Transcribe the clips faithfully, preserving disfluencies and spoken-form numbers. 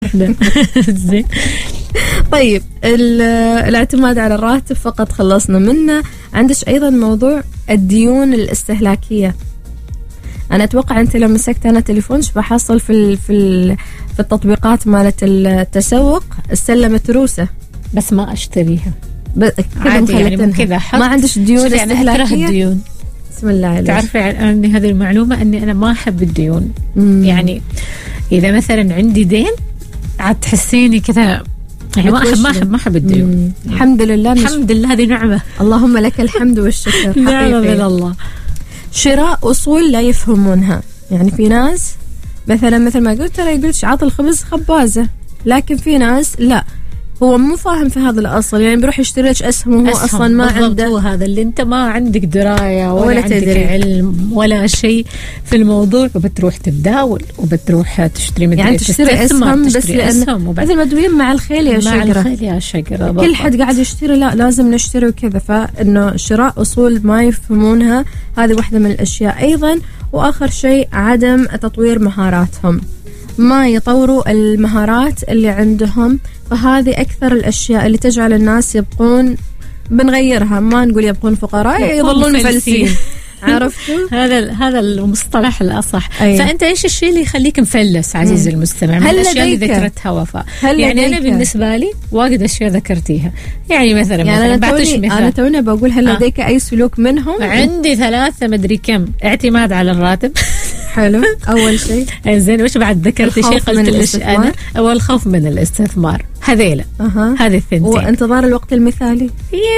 واحدة. زين. طيب الاعتماد على الراتب فقط خلصنا منه. عندك أيضا موضوع الديون الاستهلاكية. أنا أتوقع أنت لما مسكت أنا تليفون بحصل في ال في ال في التطبيقات مالت التسوق السلة متروسة بس ما أشتريها عادي يعني كذا. ما عندش ديون استهلاكية؟ الديون بسم الله عليك. تعرفي أني هذه المعلومة أني أنا ما أحب الديون. مم. يعني إذا مثلا عندي دين عاد تحسيني كذا يعني ما أحب ما أحب ما أحب الديون. الحمد لله. الحمد لله هذه نعمة. اللهم لك الحمد والشكر. نعمة من الله. شراء أصول لا يفهمونها. يعني في ناس مثلا مثل ما قلت ترى يقول عاط الخبز خبازة، لكن في ناس لا هو مو فاهم في هذا الأصل، يعني بيروح يشتري لك أسهم وهو أصلا ما عنده. هو هذا اللي أنت ما عندك دراية ولا, ولا عندك تدري. علم ولا شيء في الموضوع، وبتروح تتداول وبتروح تشتري مدري يعني تشتري أسهم بس لأن مثل ما تقولين مع الخيل يا شجرة. مع الخيل يا شجرة. كل حد قاعد يشتري لا لازم نشتري وكذا. فإنه شراء أصول ما يفهمونها هذه واحدة من الأشياء أيضا. وآخر شيء عدم تطوير مهاراتهم، ما يطوروا المهارات اللي عندهم. فهذه أكثر الأشياء اللي تجعل الناس يبقون بنغيرها، ما نقول يبقون فقراء، يظلون مفلسين. عرفتوا هذا هذا المصطلح الأصح. أيه. فأنت إيش الشيء اللي يخليك مفلس عزيزي المستمع؟ من الأشياء اللي ذكرتها وفاء. يعني أنا بالنسبة لي واجد أشياء ذكرتيها. يعني مثلا يعني مثلا أنا توني أنا توني بقول هل لديك أي سلوك منهم؟ عندي ثلاثة مدري كم. اعتماد على الراتب. حلو. أول شيء. زين. وش بعد ذكرتي شيء قلت ليش أنا؟ أول خوف من الاستثمار. هذيلا. أه. هذه الثنتين. وانتظار الوقت المثالي.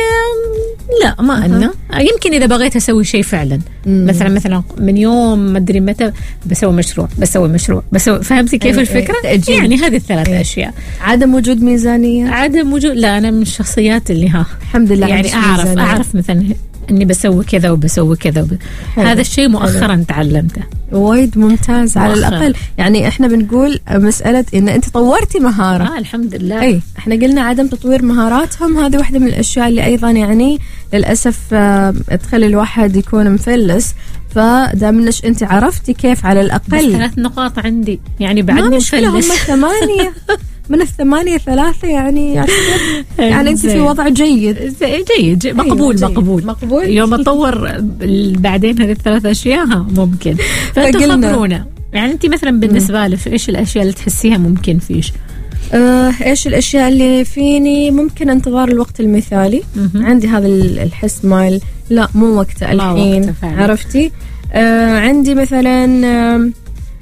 لا ما أنا أه. يمكن إذا بغيت أسوي شيء فعلا مم. مثلا مثلا من يوم ما أدري متى بسوي مشروع بسوي مشروع بسوي. فهمتي كيف أي الفكرة؟ أي. يعني هذه الثلاث أي. أشياء. عدم وجود ميزانية. عدم وجود. لا أنا من الشخصيات اللي ها الحمد لله يعني أعرف ميزانية. أعرف مثلا إني بسوي كذا وبسوي كذا وب... هذا الشيء مؤخرا حلو. تعلمته. وايد ممتاز. مؤخرا. على الأقل يعني إحنا بنقول مسألة إن أنت طورتي مهارة. آه الحمد لله. أي إحنا قلنا عدم تطوير مهاراتهم، هذه واحدة من الأشياء اللي أيضا يعني للأسف تخلي الواحد يكون مفلس. فدامنش أنت عرفتي كيف على الأقل. ثلاث نقاط عندي يعني بعد ما مشكلة هم ثمانية. من الثمانية ثلاثة يعني يعني, يعني أنت في وضع جيد جيد مقبول جيد. مقبول مقبول. يوم أطور بعدين هذه الثلاث أشياء ممكن. فخبرونا يعني أنت مثلا بالنسبة لك إيش الأشياء اللي تحسيها ممكن فيش؟ آه إيش الأشياء اللي فيني؟ ممكن انتظار الوقت المثالي. م-م. عندي هذا الحس مال لا مو وقته الحين. عرفتي؟ آه عندي مثلا آه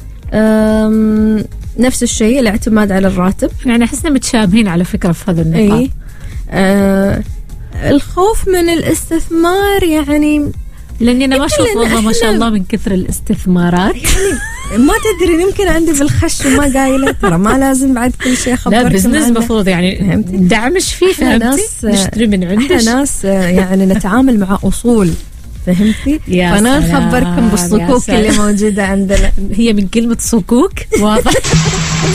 آه نفس الشيء الاعتماد على الراتب. يعني احسنا متشابهين على فكرة في هذا النقاط. اي آه الخوف من الاستثمار يعني لاني انا ما اشوف والله ما شاء الله من كثر الاستثمارات يعني ما تدري يمكن عندي في الخش وما قايله ترى ما لازم بعد كل شيء خبركم. لا بزنس مفروض يعني دعمش فيه. فهمتي؟ نشتري من عندك. احنا ناس يعني نتعامل مع اصول. فهمتي؟ فانا نخبركم بالصكوك اللي موجودة عندنا. هي من كلمة صكوك واضح.